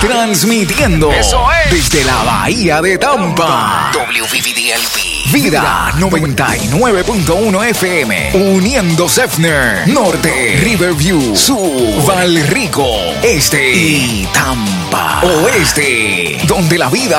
Transmitiendo desde la Bahía de Tampa. WVVDLP. Vida 99.1 FM. Uniendo Sefner. Norte. Riverview. Sur. Valrico. Este. Y Tampa. Oeste. Donde la vida